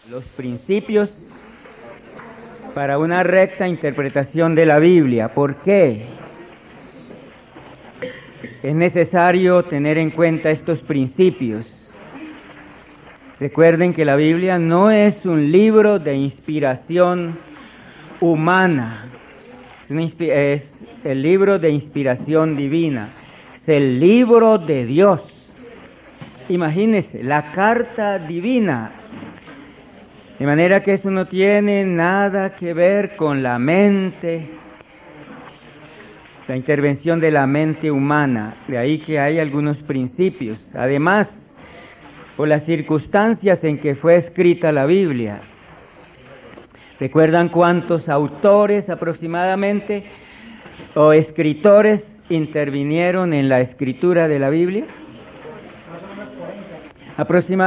Los principios para una recta interpretación de la Biblia. ¿Por qué? Es necesario tener en cuenta estos principios. Recuerden que la Biblia no es un libro de inspiración humana, es el libro de inspiración divina, es el libro de Dios. Imagínense, la carta divina. De manera que eso no tiene nada que ver con la mente, la intervención de la mente humana. De ahí que hay algunos principios. Además, por las circunstancias en que fue escrita la Biblia. ¿Recuerdan cuántos autores aproximadamente o escritores intervinieron en la escritura de la Biblia? Aproximadamente